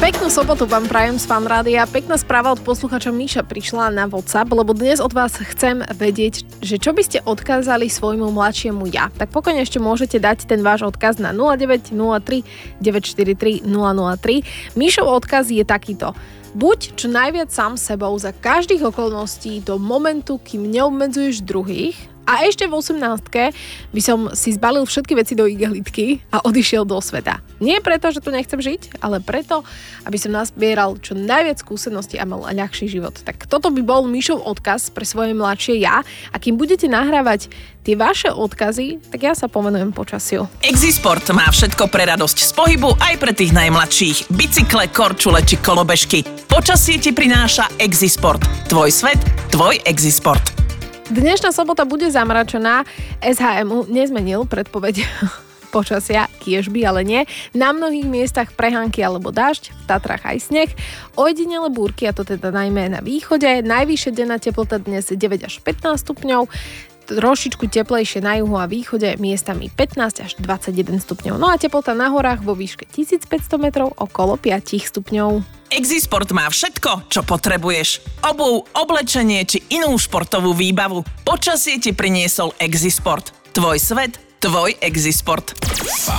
Peknú sobotu vám prajem z Fan Rádia. Pekná správa od posluchača Míša prišla na WhatsApp, lebo dnes od vás chcem vedieť, že čo by ste odkázali svojmu mladšiemu ja. Tak pokojne ešte môžete dať ten váš odkaz na 0903 943 003. Míšov odkaz je takýto. Buď čo najviac sám sebou za každých okolností do momentu, kým neobmedzuješ druhých. A ešte v 18-ke by som si zbalil všetky veci do igelitky a odišiel do sveta. Nie preto, že tu nechcem žiť, ale preto, aby som nazbieral čo najviac skúseností a mal ľahší život. Tak toto by bol Míšov odkaz pre svoje mladšie ja. A kým budete nahrávať tie vaše odkazy, tak ja sa pomenujem počasiu. Exisport má všetko pre radosť z pohybu aj pre tých najmladších. Bicykle, korčule či kolobežky. Počasie ti prináša Exisport. Tvoj svet, tvoj Exisport. Dnešná sobota bude zamračená. SHMU nezmenil predpoveď počasia, kiež by, ale nie. Na mnohých miestach prehánky alebo dážď, v Tatrách aj sneh. Ojedinele búrky, a to teda najmä na východe. Najvyššia denná teplota dnes 9 až 15 stupňov. Trošičku teplejšie na juhu a východe, miestami 15 až 21 stupňov. No a teplota na horách vo výške 1500 metrov okolo 5 stupňov. Exisport má všetko, čo potrebuješ. Obuv, oblečenie či inú športovú výbavu. Počasie ti priniesol Exisport. Tvoj svet, tvoj Exisport.